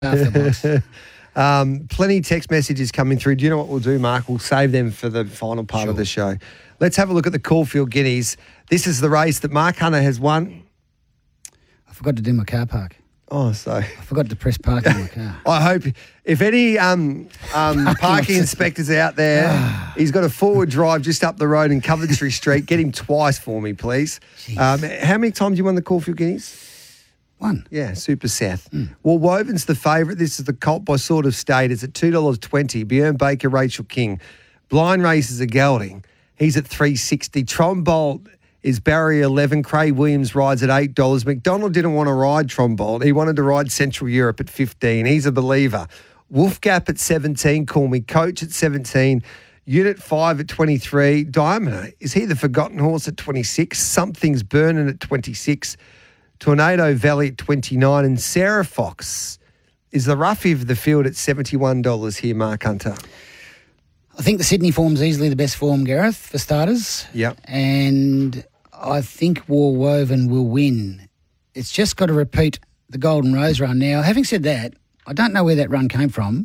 after box. Plenty of text messages coming through. Do you know what we'll do, Mark? We'll save them for the final part of the show. Let's have a look at the Caulfield Guineas. This is the race that Mark Hunter has won. I forgot to do my car park. Oh, so I forgot to press park in my car. I hope if any parking inspectors out there, he's got a forward drive just up the road in Coventry Street. Get him twice for me, please. How many times you won the Caulfield Guineas? One. Yeah, super Seth. Well, Woven's the favourite. This is the colt by Sort of State. It's at $2.20. Bjorn Baker, Rachel King. Blind Races are gelding. He's at $3.60. Trombolt is barrier 11. Craig Williams rides at $8. McDonald didn't want to ride Trombolt. He wanted to ride Central Europe at $15. He's a believer. Wolf Gap at $17. Call Me Coach at $17. Unit 5 at $23. Diamond, is he the forgotten horse at $26? Something's Burning at $26. Tornado Valley at $29. And Sarah Fox is the roughie of the field at $71 here, Mark Hunter. I think the Sydney form's easily the best form, Gareth, for starters. Yep. And I think War Woven will win. It's just got to repeat the Golden Rose run. Now, having said that, I don't know where that run came from.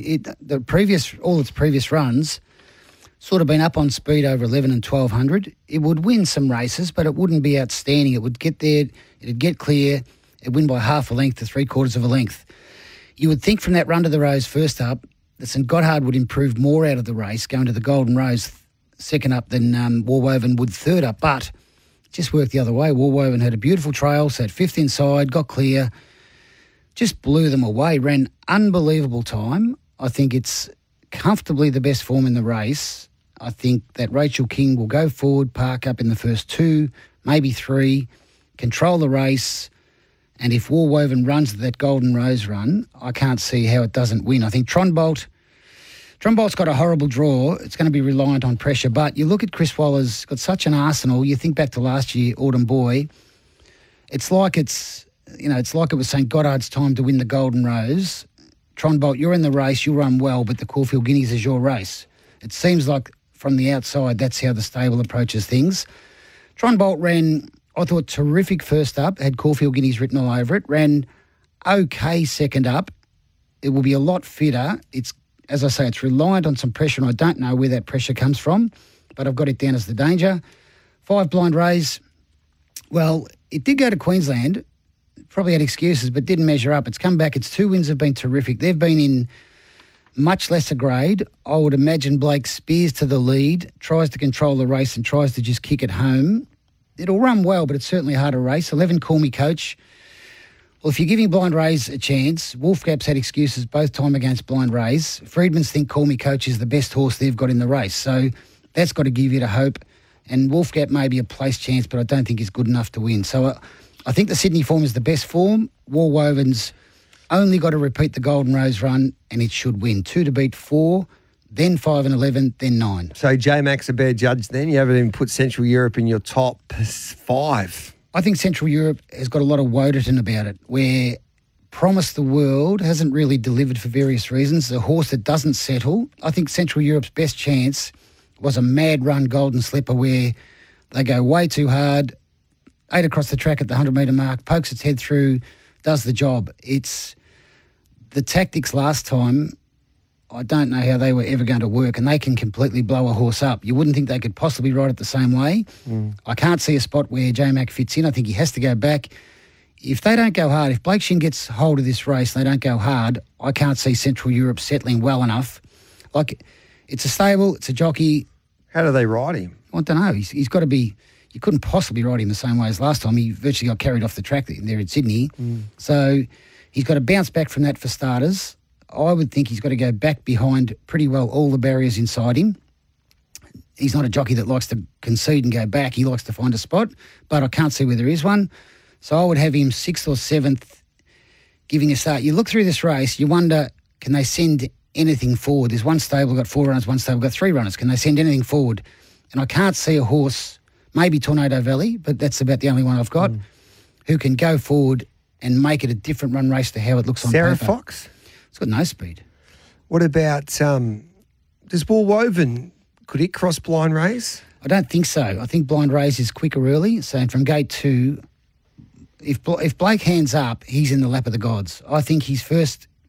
All its previous runs sort of been up on speed over 11 and 1200. It would win some races, but it wouldn't be outstanding. It would get there, it'd get clear, it'd win by half a length to 3/4 of a length. You would think from that run to the Rose first up that St Gotthard would improve more out of the race, going to the Golden Rose second up than War Woven would third up, but it just worked the other way. War Woven had a beautiful trail, sat fifth inside, got clear, just blew them away, ran unbelievable time. I think it's comfortably the best form in the race. I think that Rachel King will go forward, park up in the first 2, maybe 3, control the race, and if War Woven runs that Golden Rose run, I can't see how it doesn't win. I think Trombolt's got a horrible draw. It's going to be reliant on pressure, but you look at Chris Waller's got such an arsenal. You think back to last year, Autumn Boy. It's like it was St Gotthard's time to win the Golden Rose. Trombolt, you're in the race, you run well, but the Caulfield Guineas is your race. It seems like from the outside, that's how the stable approaches things. Trombolt ran, I thought, terrific first up, had Caulfield Guineas written all over it, ran okay second up. It will be a lot fitter. It's, as I say, it's reliant on some pressure, and I don't know where that pressure comes from, but I've got it down as the danger. 5 Blind Rays, well, it did go to Queensland, probably had excuses, but didn't measure up. It's come back. Its 2 wins have been terrific. They've been in much lesser grade. I would imagine Blake spears to the lead, tries to control the race and tries to just kick it home. It'll run well, but it's certainly a harder race. 11 Call Me Coach. Well, if you're giving Blind Rays a chance, Wolf Gap's had excuses both time against Blind Rays. Freedman's think Call Me Coach is the best horse they've got in the race. So that's got to give you the hope. And Wolf Gap may be a place chance, but I don't think he's good enough to win. So I think the Sydney form is the best form. War Woven's only got to repeat the Golden Rose run, and it should win. 2 to beat 4, then 5 and 11, then 9. So J-Mac's a bear judge then? You haven't even put Central Europe in your top 5. I think Central Europe has got a lot of Woderton about it, where Promise the World hasn't really delivered for various reasons. The horse that doesn't settle. I think Central Europe's best chance was a mad run Golden Slipper where they go way too hard, 8 across the track at the 100-metre mark, pokes its head through, does the job. It's the tactics last time, I don't know how they were ever going to work, and they can completely blow a horse up. You wouldn't think they could possibly ride it the same way. I can't see a spot where J-Mac fits in. I think he has to go back. If they don't go hard, if Blake Shin gets hold of this race and they don't go hard, I can't see Central Europe settling well enough. Like, it's a stable, it's a jockey. How do they ride him? I don't know. He's got to be... You couldn't possibly ride him the same way as last time. He virtually got carried off the track there in Sydney. So he's got to bounce back from that for starters. I would think he's got to go back behind pretty well all the barriers inside him. He's not a jockey that likes to concede and go back. He likes to find a spot, but I can't see where there is one. So I would have him 6th or 7th giving a start. You look through this race, you wonder, can they send anything forward? There's one stable got 4 runners, one stable got 3 runners. Can they send anything forward? And I can't see a horse... Maybe Tornado Valley, but that's about the only one I've got, who can go forward and make it a different run race to how it looks on Sarah paper. Fox? It's got no speed. What about, does War Woven, could it cross Blind Rays? I don't think so. I think Blind Rays is quicker early. So from gate 2, if Blake hands up, he's in the lap of the gods. I think his first